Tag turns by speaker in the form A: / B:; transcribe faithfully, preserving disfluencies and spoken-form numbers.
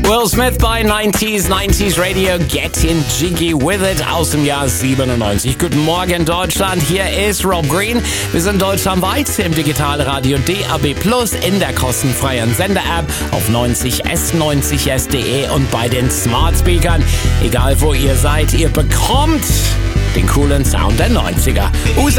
A: Will Smith bei neunziger, neunziger Radio, Getting Jiggy With It aus dem Jahr siebenundneunzig. Guten Morgen Deutschland, hier ist Rob Green. Wir sind deutschlandweit im Digitalradio D A B Plus, in der kostenfreien Sender-App auf neunzig S neunzig S punkt de und bei den Smart Speakern. Egal wo ihr seid, ihr bekommt den coolen Sound der neunziger.